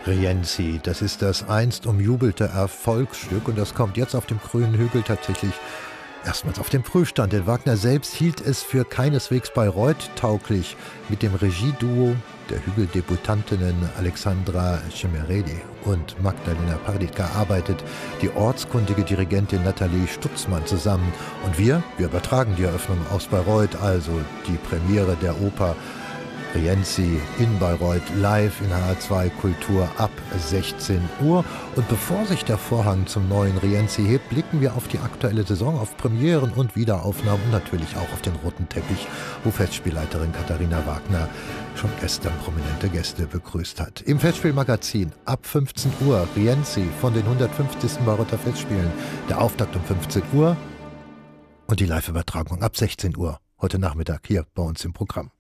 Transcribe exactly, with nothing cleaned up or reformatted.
Rienzi, das ist das einst umjubelte Erfolgsstück und das kommt jetzt auf dem grünen Hügel tatsächlich erstmals auf dem Prüfstand, denn Wagner selbst hielt es für keineswegs Bayreuth tauglich, mit dem Regieduo der Hügeldebutantinnen Alexandra Cemeredi und Magdalena Pardica arbeitet die ortskundige Dirigentin Nathalie Stutzmann zusammen. Und wir, wir übertragen die Eröffnung aus Bayreuth, also die Premiere der Oper Rienzi in Bayreuth live in H R zwei Kultur ab sechzehn Uhr. Und bevor sich der Vorhang zum neuen Rienzi hebt, blicken wir auf die aktuelle Saison, auf Premieren und Wiederaufnahmen und natürlich auch auf den roten Teppich, wo Festspielleiterin Katharina Wagner schon gestern prominente Gäste begrüßt hat. Im Festspielmagazin ab fünfzehn Uhr Rienzi von den hundertfünfzigsten Bayreuther Festspielen. Der Auftakt um fünfzehn Uhr und die Live-Übertragung ab sechzehn Uhr heute Nachmittag hier bei uns im Programm.